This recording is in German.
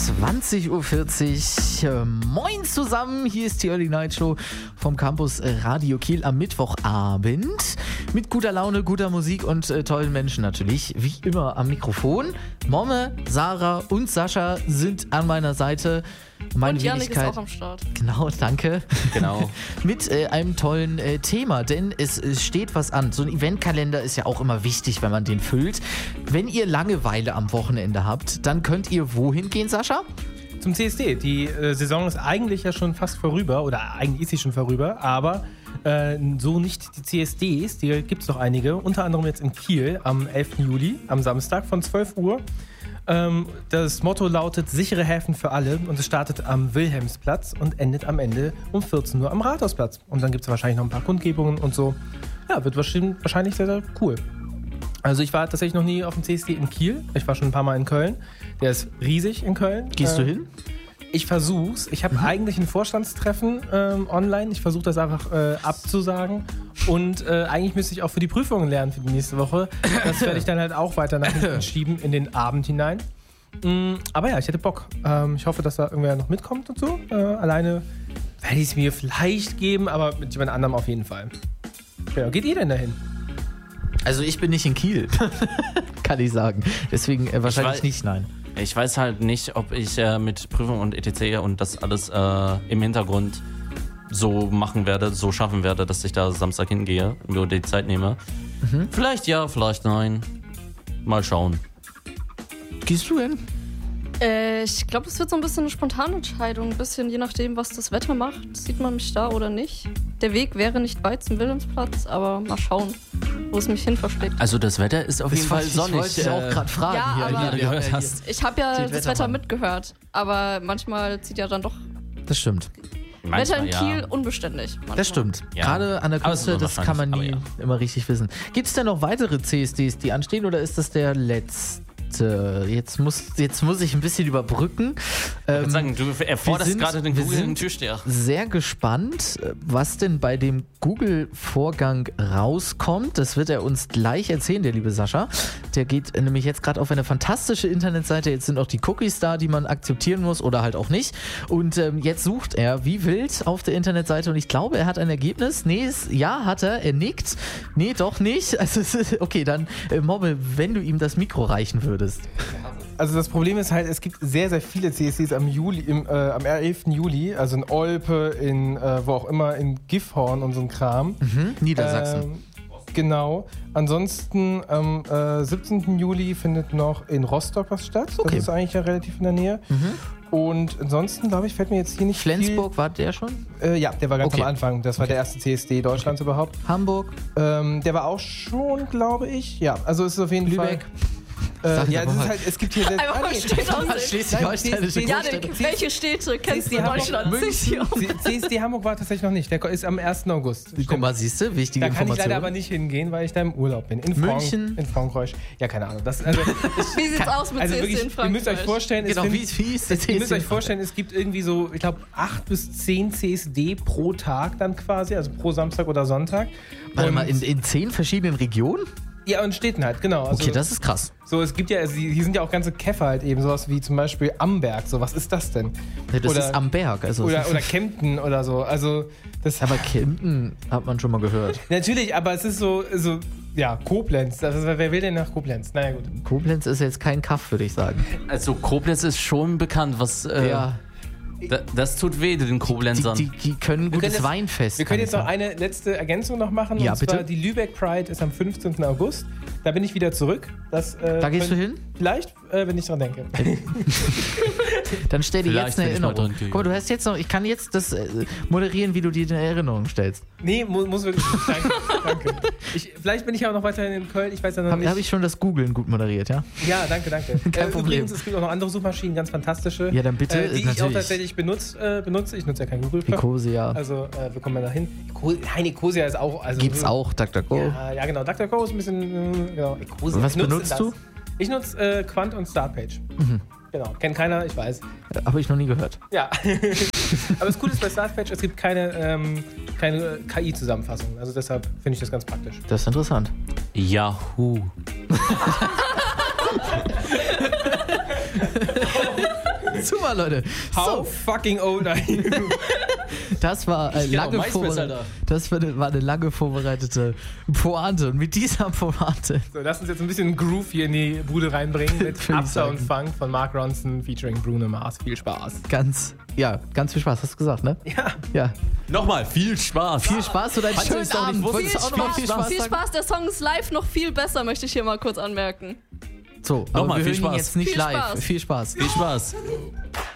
20.40 Uhr. Moin zusammen, hier ist die Early Night Show vom Campus Radio Kiel am Mittwochabend. Mit guter Laune, guter Musik und tollen Menschen natürlich. Wie immer am Mikrofon. Momme, Sarah und Sascha sind an meiner Seite. Meine und Janik Wenigkeit, ist auch am Start. Genau, danke. Genau. Mit einem tollen Thema, denn es steht was an. So ein Eventkalender ist ja auch immer wichtig, wenn man den füllt. Wenn ihr Langeweile am Wochenende habt, dann könnt ihr wohin gehen, Sascha? Zum CSD. Die Saison ist eigentlich ja schon fast vorüber, oder eigentlich ist sie schon vorüber, aber so nicht die CSDs, die gibt es noch einige, unter anderem jetzt in Kiel am 11. Juli, am Samstag von 12 Uhr. Das Motto lautet sichere Häfen für alle und es startet am Wilhelmsplatz und endet am Ende um 14 Uhr am Rathausplatz. Und dann gibt es wahrscheinlich noch ein paar Kundgebungen und so. Ja, wird wahrscheinlich sehr, sehr cool. Also ich war tatsächlich noch nie auf dem CSD in Kiel. Ich war schon ein paar Mal in Köln. Der ist riesig in Köln. Gehst du hin? Ich versuch's. Ich habe eigentlich ein Vorstandstreffen online. Ich versuche das einfach abzusagen. Und eigentlich müsste ich auch für die Prüfungen lernen für die nächste Woche. Das werde ich dann halt auch weiter nach hinten schieben in den Abend hinein. Aber ja, ich hätte Bock. Ich hoffe, dass da irgendwer noch mitkommt und so. Alleine werde ich es mir vielleicht geben, aber mit jemand anderem auf jeden Fall. Ja, geht ihr denn dahin? Also ich bin nicht in Kiel, kann ich sagen. Deswegen wahrscheinlich nicht, nein. Ich weiß halt nicht, ob ich mit Prüfung und etc. und das alles im Hintergrund so machen werde, so schaffen werde, dass ich da Samstag hingehe und mir die Zeit nehme. Vielleicht ja, vielleicht nein. Mal schauen. Gehst du hin? Ich glaube, es wird so ein bisschen eine spontane Entscheidung. Ein bisschen je nachdem, was das Wetter macht. Sieht man mich da oder nicht? Der Weg wäre nicht weit zum Wilhelmsplatz, aber mal schauen, wo es mich hin versteckt. Also das Wetter ist auf jeden Fall sonnig. Ich wollte auch gerade fragen. Ja, hier, aber wie du gehört hast. Ich habe ja das Wetter Wettermann mitgehört, aber manchmal zieht ja dann doch Das stimmt. Wetter in Kiel unbeständig. Manchmal. Das stimmt. Ja. Gerade an der Aber es Küste, ist das kann man nie wahrscheinlich, immer richtig wissen. Gibt es denn noch weitere CSDs, die anstehen, oder ist das der letzte? Jetzt muss ich ein bisschen überbrücken. Ich würde sagen, du erforderst gerade den Google im Türsteher. Sehr gespannt, was denn bei dem Google-Vorgang rauskommt. Das wird er uns gleich erzählen, der liebe Sascha. Der geht nämlich jetzt gerade auf eine fantastische Internetseite. Jetzt sind auch die Cookies da, die man akzeptieren muss oder halt auch nicht. Und jetzt sucht er wie wild auf der Internetseite und ich glaube, er hat ein Ergebnis. Ja, hat er. Er nickt. Nee, doch nicht. Also, okay, dann Mobbe, wenn du ihm das Mikro reichen würdest. Also das Problem ist halt, es gibt sehr, sehr viele CSDs am 11. Juli, also in Olpe, in wo auch immer, in Gifhorn und so ein Kram. Niedersachsen. Genau. Ansonsten am 17. Juli findet noch in Rostock was statt. Das ist eigentlich ja relativ in der Nähe. Und ansonsten, glaube ich, fällt mir jetzt hier nicht Flensburg, war der schon? Ja, der war ganz am Anfang. Das war der erste CSD Deutschlands überhaupt. Hamburg? Der war auch schon, glaube ich. Ja, also es ist auf jeden Lübeck. Fall... ja, es gibt hier... Schleswig-Holsteinische Janik, welche Städte kennst du in Deutschland? CSD Hamburg war tatsächlich noch nicht. Der ist am 1. August. Guck mal, siehst du, wichtige Da kann Information. ich leider aber nicht hingehen, weil ich da im Urlaub bin. In München? In Frankreich. Ja, keine Ahnung. Wie sieht's aus mit CSD in Frankreich? Ihr müsst euch vorstellen, Ihr müsst euch vorstellen, es gibt irgendwie so, ich glaube, 8 bis 10 CSD pro Tag dann quasi, also pro Samstag oder Sonntag. Warte mal, in 10 verschiedenen Regionen? Ja, und Städten halt, genau. Also, Okay, das ist krass. so, es gibt ja, also hier sind ja auch ganze Käfer halt eben, sowas wie zum Beispiel Amberg. So, was ist das denn? Ja, das ist am Berg. Also Oder Kempten oder so. Also, das. aber Kempten hat man schon mal gehört. Natürlich, aber es ist so ja, Koblenz. Wer will denn nach Koblenz? Naja, gut. Koblenz ist jetzt kein Kaff, würde ich sagen. Also Koblenz ist schon bekannt, was... Das tut weh, den Koblenzern. Die können gutes Weinfest. Wir können jetzt noch eine letzte Ergänzung noch machen. Ja, und zwar bitte. die Lübeck Pride ist am 15. August. Da bin ich wieder zurück. Da gehst du hin? Vielleicht, wenn ich dran denke. Dann stell dir Vielleicht, jetzt eine wenn ich mal Erinnerung. dran gehe. Guck mal, du hast jetzt noch, ich kann jetzt das moderieren, wie du dir eine Erinnerung stellst. Nee, muss wirklich. Danke. Vielleicht bin ich ja auch noch weiterhin in Köln. Ich weiß ja noch nicht. Habe ich schon das Googlen gut moderiert, ja? Ja, danke. Kein Problem. Übrigens, es gibt auch noch andere Suchmaschinen, ganz fantastische. Ja, dann bitte, die ich natürlich. auch tatsächlich benutze. Ich nutze ja kein Google. Ecosia. Also, wir kommen ja dahin. Ecosia ist auch... Also, Gibt's auch, DuckDuckGo. Ja, genau. DuckDuckGo ist ein bisschen... genau. Ecosia. Was benutzt du? Ich nutze Quant und Startpage. Genau. Kennt keiner, ich weiß. Habe ich noch nie gehört. Ja. Aber das Coole ist bei Startpage, es gibt keine KI-Zusammenfassung. Also deshalb finde ich das ganz praktisch. Das ist interessant. Super, Leute. How fucking old are you? Das war eine lange vorbereitete Pointe. Und mit dieser Pointe So, lass uns jetzt ein bisschen Groove hier in die Bude reinbringen mit Upsa und Funk von Mark Ronson featuring Bruno Mars. Viel Spaß. ganz viel Spaß, hast du gesagt, ne? Ja. Nochmal, viel Spaß. Viel Spaß und einen schönen es doch nicht Abend. wussten. Wolltest du auch nochmal viel Spaß Viel sagen? Spaß, der Song ist live noch viel besser, möchte ich hier mal kurz anmerken. So, aber Nochmal wir viel hören ihn Spaß. jetzt nicht Viel live. Spaß. Viel Spaß. Viel Spaß.